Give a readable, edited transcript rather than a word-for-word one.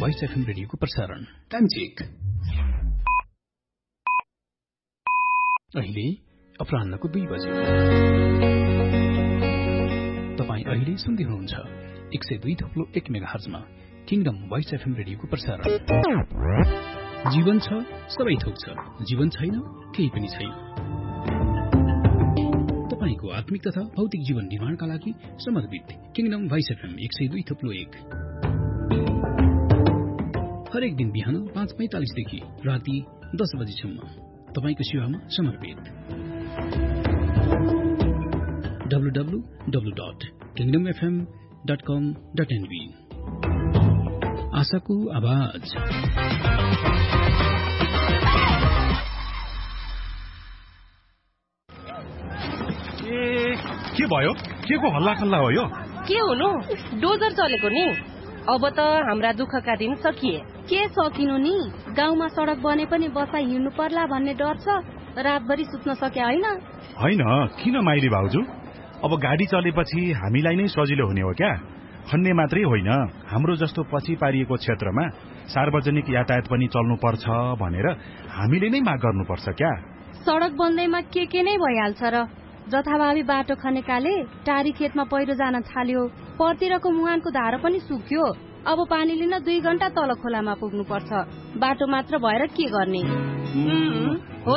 Voice FM रेडियोको प्रसारण time check अहिले अपराह्नको 2 बजे। तपाईँ अहिले सुन्दै हुनुहुन्छ 102.1 मेगाहर्जमा किङडम भोइस एफएम रेडियोको प्रसारण। जीवन छ सबै थोक छ, जीवन छैन केही पनि छैन। तपाईको आत्मिक तथा भौतिक जीवन निर्माणका लागि समर्पित किङडम भोइस एफएम 102.1 हरेक दिन बिहान 5:45 देखि राति 10 बजेसम्म तपाईको सेवामा समर्पित। www.kingdomfm.com.nb आशाको आवाज। के भयो? के को हल्ला खल्ला हो यो? के हुनु? डोजर चलेको नि। अब त हाम्रा दुःखका दिन सकिए। के सकिनु नि? गाउँमा सडक बने पनि बसाइ हिँड्नु पर्ला भन्ने डर छ। रातभरि सुत्न सके होइन? होइन, किन माइली भाउजू? अब गाडी चलेपछि हामीलाई नै सजिलो हुने हो क्या? खन्ने मात्रै होइन, हाम्रो जस्तो पछि पारिएको क्षेत्रमा सार्वजनिक यातायात पनि चल्नु पर्छ भनेर हामीले नै माग गर्नुपर्छ क्या? सडक बन्दैमा के नै भइहाल्छ र? जथाभावी बाटो खनेकाले टारी खेतमा पहिरो जान थाल्यो, परतिरको मुहानको धारो पनि सुक्यो। अब पानी लिन 2 घण्टा तल खोलामा पुग्नु पर्छ। बाटो मात्र भएर के गर्ने? हो